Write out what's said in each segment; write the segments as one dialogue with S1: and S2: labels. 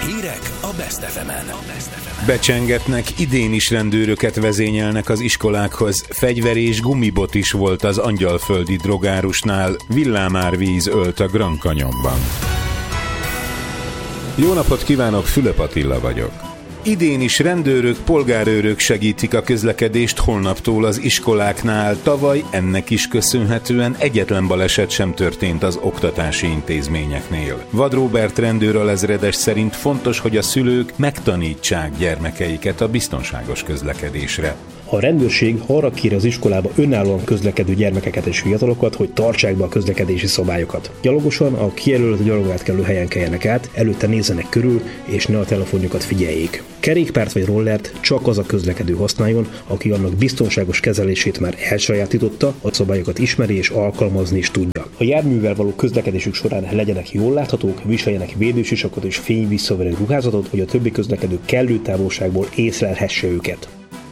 S1: Hírek a Best FM-en.
S2: Becsengetnek, idén is rendőröket vezényelnek az iskolákhoz. Fegyver és gumibot is volt az angyalföldi drogárusnál. Villámárvíz ölt a Grand Canyonban. Jó napot kívánok, Fülöp Attila vagyok. Idén is rendőrök, polgárőrök segítik a közlekedést holnaptól az iskoláknál. Tavaly ennek is köszönhetően egyetlen baleset sem történt az oktatási intézményeknél. Vad Róbert rendőralezredes szerint fontos, hogy a szülők megtanítsák gyermekeiket a biztonságos közlekedésre.
S3: A rendőrség arra kéri az iskolába önállóan közlekedő gyermekeket és fiatalokat, hogy tartsák be a közlekedési szabályokat. Gyalogosan a kijelölt gyalogátkelő helyen keljenek át, előtte nézzenek körül, és ne a telefonjukat figyeljék. Kerékpárt vagy rollert csak az a közlekedő használjon, aki annak biztonságos kezelését már elsajátította, a szabályokat ismeri és alkalmazni is tudja. A járművel való közlekedésük során legyenek jól láthatók, viseljenek védősisakot és fényvisszaverő ruházatot, hogy a többi közlekedő kellő távolságból észlelhesse őket.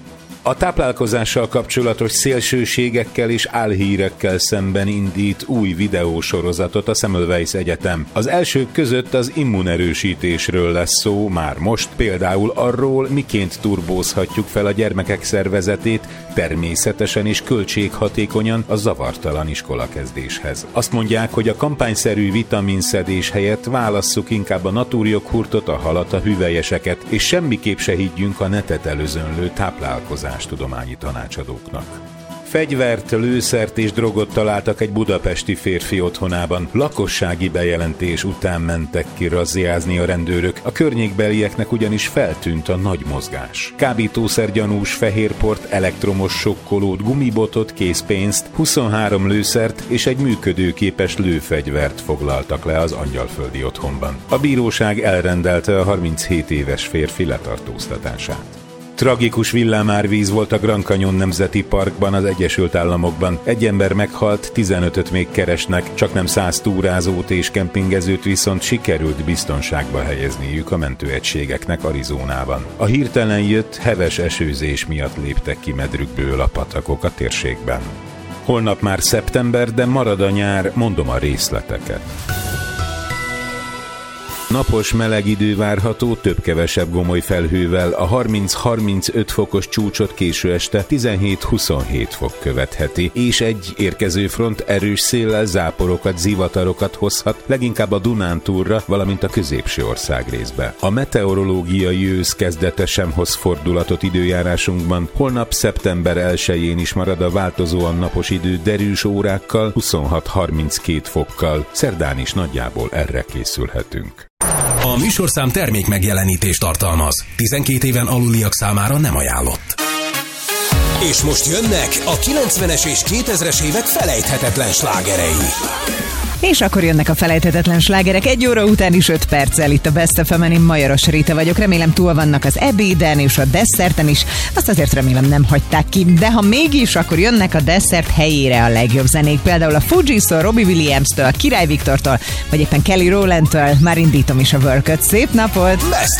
S2: A táplálkozással kapcsolatos szélsőségekkel és álhírekkel szemben indít új videósorozatot a Semmelweis Egyetem. Az elsők között az immunerősítésről lesz szó már most, például arról, miként turbózhatjuk fel a gyermekek szervezetét természetesen és költséghatékonyan a zavartalan iskolakezdéshez. Azt mondják, hogy a kampányszerű vitaminszedés helyett válasszuk inkább a natúrjoghurtot, a halat, a hüvelyeseket, és semmiképp se higgyünk a netet előzönlő táplálkozástudományi tanácsadóknak. Fegyvert, lőszert és drogot találtak egy budapesti férfi otthonában. Lakossági bejelentés után mentek ki razziázni a rendőrök. A környékbelieknek ugyanis feltűnt a nagy mozgás. Kábítószergyanús fehérport, elektromos sokkolót, gumibotot, készpénzt, 23 lőszert és egy működőképes lőfegyvert foglaltak le az angyalföldi otthonban. A bíróság elrendelte a 37 éves férfi letartóztatását. Tragikus villámárvíz volt a Grand Canyon Nemzeti Parkban az Egyesült Államokban. Egy ember meghalt, 15-öt még keresnek, csaknem 100 túrázót és kempingezőt viszont sikerült biztonságba helyezniük a mentőegységeknek Arizonában. A hirtelen jött, heves esőzés miatt léptek ki medrükből a patakok a térségben. Holnap már szeptember, de marad a nyár, mondom a részleteket. Napos, meleg idő várható, több-kevesebb gomoly felhővel, a 30-35 fokos csúcsot késő este 17-27 fok követheti, és egy érkező front erős széllel záporokat, zivatarokat hozhat, leginkább a Dunántúlra, valamint a középső országrészbe. A meteorológiai ősz kezdete sem hoz fordulatot időjárásunkban, holnap szeptember 1-én is marad a változóan napos idő derűs órákkal, 26-32 fokkal, szerdán is nagyjából erre készülhetünk.
S1: A műsorszám termék megjelenítést tartalmaz. 12 éven aluliak számára nem ajánlott. És most jönnek a 90-es és 2000-es évek felejthetetlen slágerei.
S4: És akkor jönnek a felejthetetlen slágerek 1 óra után is 5 perccel itt a Best FM-en. Én Majaros Rita vagyok, remélem túl vannak az ebéden és a desszerten is, azt azért remélem nem hagyták ki, de ha mégis, akkor jönnek a desszert helyére a legjobb zenék, például a Fugees-től, Robbie Williams-től, a Király Viktortól, vagy éppen Kelly Rowland-től. Már indítom is a worköt. Szép napot!
S1: Best